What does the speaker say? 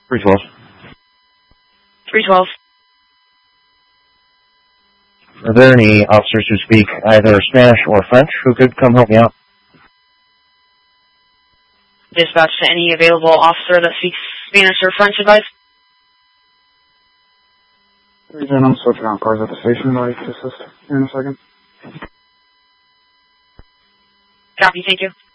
312. 312. Are there any officers who speak either Spanish or French who could come help me out? Dispatch to any available officer that speaks Spanish or French advice. Then I'm switching out cars at the station. I'll assist here in a second. Copy, thank you.